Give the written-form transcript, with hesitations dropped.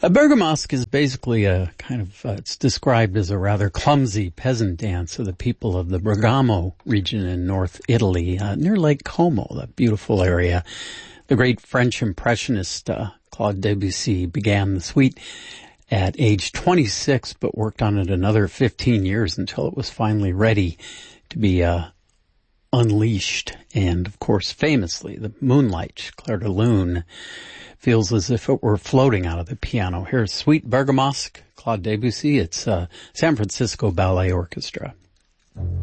A bergamasque is basically a kind of, it's described as a rather clumsy peasant dance of the people of the Bergamo region in North Italy, near Lake Como, that beautiful area. The great French impressionist Claude Debussy began the suite at age 26, but worked on it another 15 years until it was finally ready to be unleashed. And, of course, famously, the moonlight, Clair de Lune, feels as if it were floating out of the piano. Here's Suite Bergamasque, Claude Debussy. It's San Francisco Ballet Orchestra.